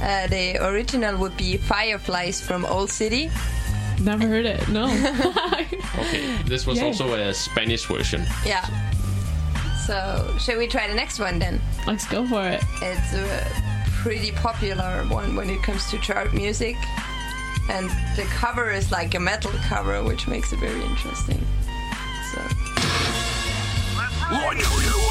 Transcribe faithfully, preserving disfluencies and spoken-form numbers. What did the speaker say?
Uh, the original would be Fireflies from Old City. Never heard it, no. Okay, this was Yeah. also a Spanish version. Yeah. So, shall we try the next one then? Let's go for it. It's a pretty popular one when it comes to chart music. And the cover is like a metal cover, which makes it very interesting. So.